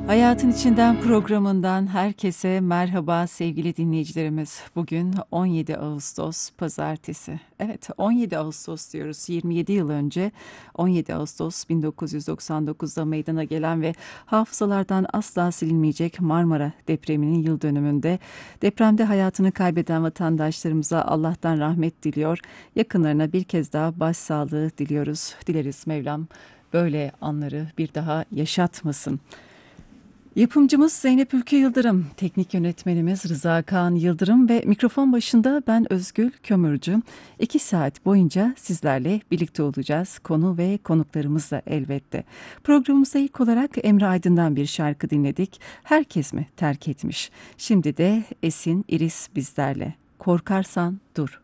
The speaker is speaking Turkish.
Hayatın İçinden programından herkese merhaba sevgili dinleyicilerimiz. Bugün 17 Ağustos Pazartesi. Evet, 17 Ağustos diyoruz. 27 yıl önce 17 Ağustos 1999'da meydana gelen ve hafızalardan asla silinmeyecek Marmara depreminin yıl dönümünde depremde hayatını kaybeden vatandaşlarımıza Allah'tan rahmet diliyor. Yakınlarına bir kez daha başsağlığı diliyoruz. Dileriz Mevlam böyle anları bir daha yaşatmasın. Yapımcımız Zeynep Ülke Yıldırım, teknik yönetmenimiz Rıza Kaan Yıldırım ve mikrofon başında ben Özgül Kömürcü. 2 saat boyunca sizlerle birlikte olacağız. Konu ve konuklarımızla elbette. Programımızda ilk olarak Emre Aydın'dan bir şarkı dinledik. Herkes mi terk etmiş? Şimdi de Esin İris bizlerle. Korkarsan dur.